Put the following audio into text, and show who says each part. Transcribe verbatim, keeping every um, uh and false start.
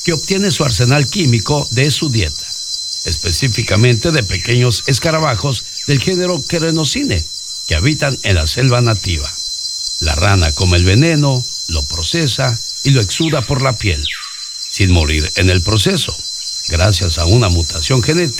Speaker 1: que obtiene su arsenal químico de su dieta, específicamente de pequeños escarabajos del género Kerenocine, que habitan en la selva nativa. La rana come el veneno, lo procesa y lo exuda por la piel, sin morir en el proceso, gracias a una mutación genética